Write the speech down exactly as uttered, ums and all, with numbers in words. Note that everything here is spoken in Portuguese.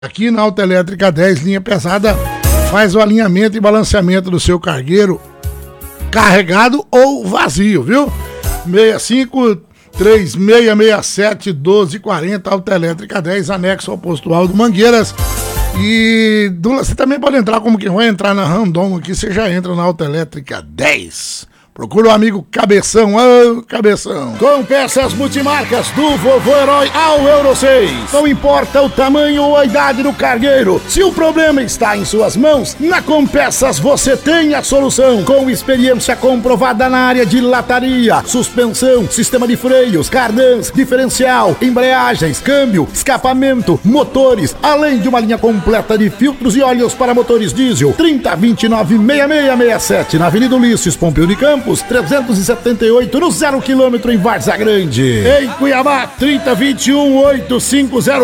Aqui na Autoelétrica dez, linha pesada, faz o alinhamento e balanceamento do seu cargueiro carregado ou vazio, viu? seis cinco, três seis seis sete, um dois quatro zero, Autoelétrica dez, anexo ao posto Aldo Mangueiras. E você também pode entrar como quem vai entrar na Randon aqui, você já entra na Autoelétrica dez. Procura o amigo Cabeção, ô oh, Cabeção. Com peças multimarcas do Vovô Herói ao Euro seis. Não importa o tamanho ou a idade do cargueiro, se o problema está em suas mãos, na Compeças você tem a solução. Com experiência comprovada na área de lataria, suspensão, sistema de freios, cardãs, diferencial, embreagens, câmbio, escapamento, motores, além de uma linha completa de filtros e óleos para motores diesel. trinta, vinte e nove, sessenta e seis sessenta e sete na Avenida Ulisses Pompeu de Campos, trezentos e setenta e oito no zero quilômetro em Várzea Grande. Em Cuiabá, trinta, vinte e um, oitocentos e cinquenta